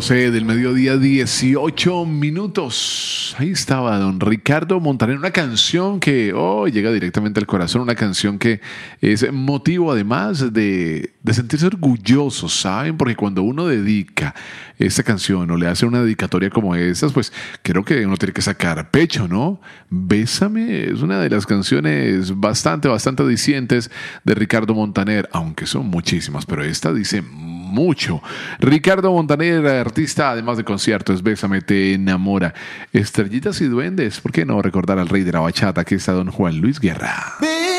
12 del mediodía, 18 minutos. Ahí estaba don Ricardo Montaner, una canción que llega directamente al corazón, una canción que es motivo además de sentirse orgulloso, ¿saben? Porque cuando uno dedica esta canción o le hace una dedicatoria como estas, pues creo que uno tiene que sacar pecho, ¿no? Bésame es una de las canciones bastante dicientes de Ricardo Montaner, aunque son muchísimas, pero esta dice mucho. Ricardo Montaner, artista además de conciertos, Bésame te enamora. Estrellitas y duendes, ¿por qué no recordar al rey de la bachata, que está don Juan Luis Guerra?